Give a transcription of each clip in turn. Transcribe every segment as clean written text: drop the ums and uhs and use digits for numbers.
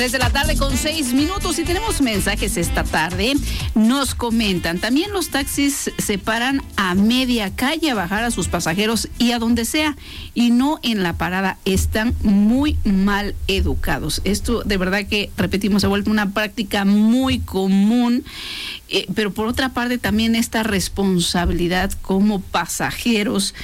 3:06 y tenemos mensajes esta tarde. Nos comentan, también los taxis se paran a media calle a bajar a sus pasajeros y a donde sea, y no en la parada. Están muy mal educados. Esto de verdad que, repetimos, se ha vuelto una práctica muy común, pero por otra parte también esta responsabilidad como pasajeros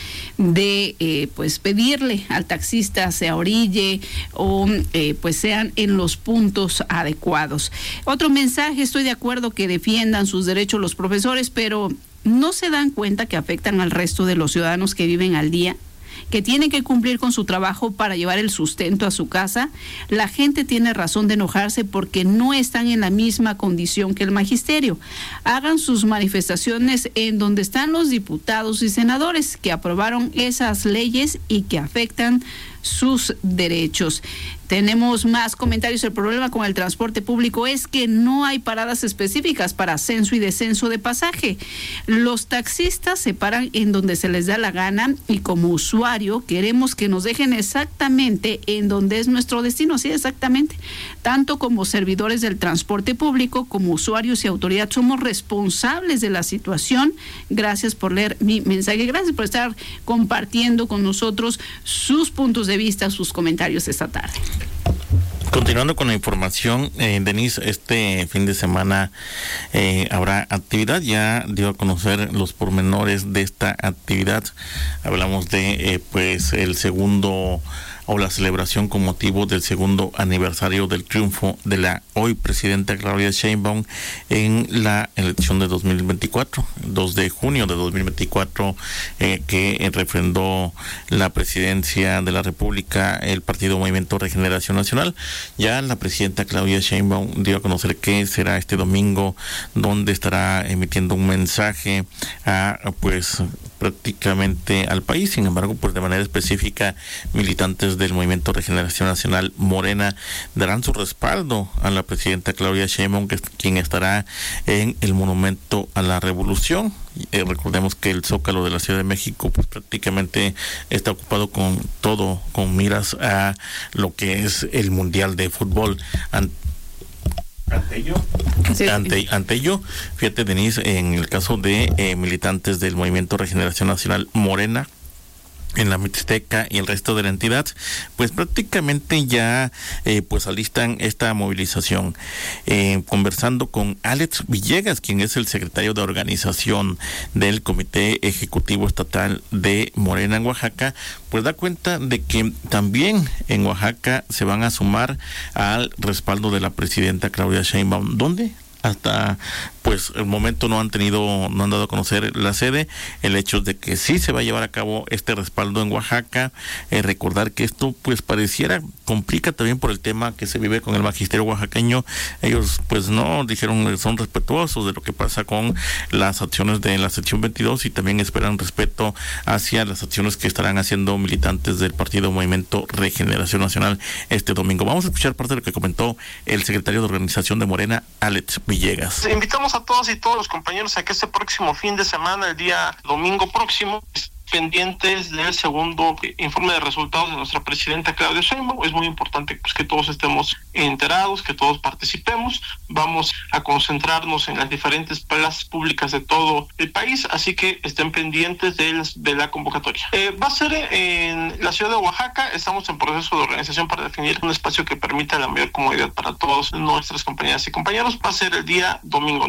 de pues pedirle al taxista se orille o pues sean en los puntos adecuados. Otro mensaje: estoy de acuerdo que defiendan sus derechos los profesores, pero ¿no se dan cuenta que afectan al resto de los ciudadanos que viven al día, que tienen que cumplir con su trabajo para llevar el sustento a su casa? La gente tiene razón de enojarse porque no están en la misma condición que el magisterio. Hagan sus manifestaciones en donde están los diputados y senadores que aprobaron esas leyes y que afectan sus derechos. Tenemos más comentarios. El problema con el transporte público es que no hay paradas específicas para ascenso y descenso de pasaje. Los taxistas se paran en donde se les da la gana y como usuario queremos que nos dejen exactamente en donde es nuestro destino. Sí, exactamente. Tanto como servidores del transporte público, como usuarios y autoridad, somos responsables de la situación. Gracias por leer mi mensaje. Gracias por estar compartiendo con nosotros sus puntos de vista, sus comentarios esta tarde. Continuando con la información, Denise, este fin de semana habrá actividad. Ya dio a conocer los pormenores de esta actividad. Hablamos de pues el segundo o la celebración con motivo del segundo aniversario del triunfo de la hoy presidenta Claudia Sheinbaum en la elección de 2024, 2 de junio de 2024, que refrendó la presidencia de la República el Partido Movimiento Regeneración Nacional. Ya la presidenta Claudia Sheinbaum dio a conocer que será este domingo, donde estará emitiendo un mensaje a pues prácticamente al país. Sin embargo, pues de manera específica, militantes del Movimiento Regeneración Nacional Morena darán su respaldo a la presidenta Claudia Sheinbaum, que es quien estará en el Monumento a la Revolución. Recordemos que el Zócalo de la Ciudad de México pues prácticamente está ocupado con todo, con miras a lo que es el Mundial de Fútbol. Ante ello, fíjate, Denise, en el caso de militantes del Movimiento Regeneración Nacional Morena en la Mixteca y el resto de la entidad, pues prácticamente ya pues alistan esta movilización. Conversando con Alex Villegas, quien es el secretario de organización del Comité Ejecutivo Estatal de Morena en Oaxaca, pues da cuenta de que también en Oaxaca se van a sumar al respaldo de la presidenta Claudia Sheinbaum. ¿Dónde? Hasta pues el momento no han dado a conocer la sede. El hecho es de que sí se va a llevar a cabo este respaldo en Oaxaca. Recordar que esto pues pareciera complica también por el tema que se vive con el magisterio oaxaqueño. Ellos pues no dijeron, son respetuosos de lo que pasa con las acciones de la sección 22 y también esperan respeto hacia las acciones que estarán haciendo militantes del Partido Movimiento Regeneración Nacional este domingo. Vamos a escuchar parte de lo que comentó el secretario de organización de Morena, Alex Villegas. Invitamos a todas y todos los compañeros a que este próximo fin de semana, el día domingo próximo, pendientes del segundo informe de resultados de nuestra presidenta Claudia Sheinbaum. Es muy importante pues que todos estemos enterados, que todos participemos. Vamos a concentrarnos en las diferentes plazas públicas de todo el país, así que estén pendientes de la convocatoria. Va a ser en la ciudad de Oaxaca. Estamos en proceso de organización para definir un espacio que permita la mayor comodidad para todos nuestras compañeras y compañeros. Va a ser el día domingo.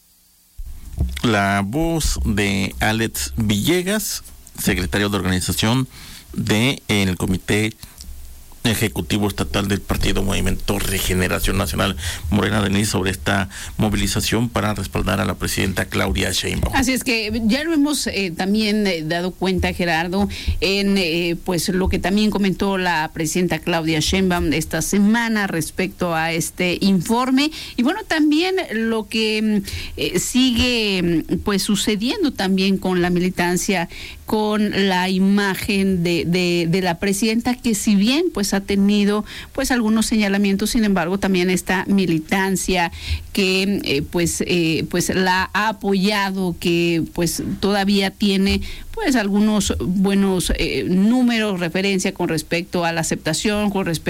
La voz de Alex Villegas, secretario de organización del Comité Ejecutivo Estatal del Partido Movimiento Regeneración Nacional Morena, Denise, sobre esta movilización para respaldar a la presidenta Claudia Sheinbaum. Así es que ya lo hemos también dado cuenta, Gerardo, en pues lo que también comentó la presidenta Claudia Sheinbaum esta semana respecto a este informe, y bueno, también lo que sigue pues sucediendo también con la militancia, con la imagen de la presidenta, que si bien pues ha tenido pues algunos señalamientos, sin embargo también esta militancia que pues la ha apoyado, que pues todavía tiene pues algunos buenos números, referencia con respecto a la aceptación, con respecto